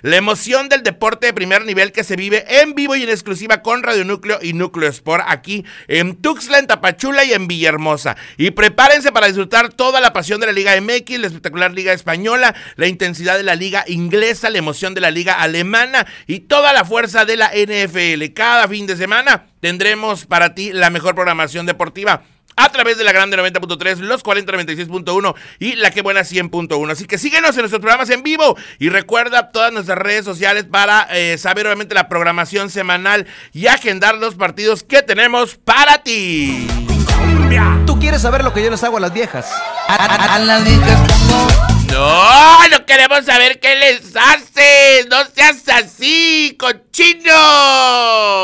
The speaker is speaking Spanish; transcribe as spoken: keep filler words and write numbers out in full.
La emoción del deporte de primer nivel que se vive en vivo y en exclusiva con Radio Núcleo y Núcleo Sport aquí en Tuxtla, en Tapachula y en Villahermosa. Y prepárense para disfrutar toda la pasión de la Liga M X, la espectacular Liga Española, la intensidad de la Liga Inglesa, la emoción de la Liga Alemana y toda la fuerza de la N F L. Cada fin de semana tendremos para ti la mejor programación deportiva a través de la Grande noventa punto tres, Los cuarenta noventa y seis punto uno y La Que Buena cien punto uno. Así que síguenos en nuestros programas en vivo y recuerda todas nuestras redes sociales para eh, saber obviamente la programación semanal y agendar los partidos que tenemos para ti. Tú quieres saber lo que yo les hago a las viejas. A, a, a las viejas. No, no queremos saber qué les haces. No seas así, cochino.